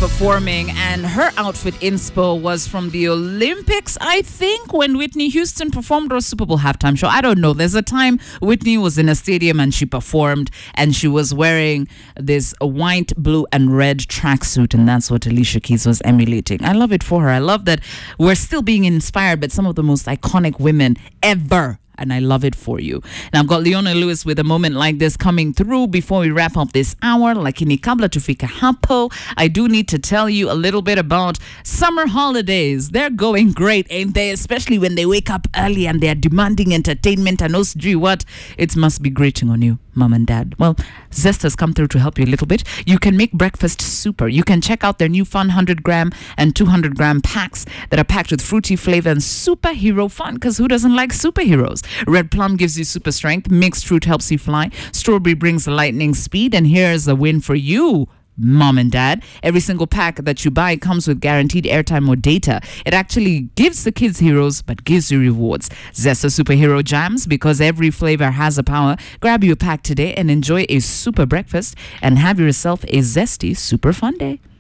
performing, and her outfit inspo was from the Olympics, I think, when Whitney Houston performed, or Super Bowl halftime show. I don't know. There's a time Whitney was in a stadium and she performed, and she was wearing this white, blue, and red tracksuit, and that's what Alicia Keys was emulating. I love it for her. I love that we're still being inspired by some of the most iconic women ever. And I love it for you. Now, I've got Leona Lewis with a moment like this coming through before we wrap up this hour. Lakini kabla tufika hapo, I do need to tell you a little bit about summer holidays. They're going great, ain't they? Especially when they wake up early and they're demanding entertainment and also what? It must be grating on you, mom and dad. Well, Zest has come through to help you a little bit. You can make breakfast super. You can check out their new fun 100-gram and 200-gram packs that are packed with fruity flavor and superhero fun, because who doesn't like superheroes? Red plum gives you super strength. Mixed fruit helps you fly. Strawberry brings lightning speed. And here's a win for you, mom and dad. Every single pack that you buy comes with guaranteed airtime or data. It actually gives the kids heroes, but gives you rewards. Zesta Superhero Jams, because every flavor has a power. Grab your pack today and enjoy a super breakfast and have yourself a zesty super fun day.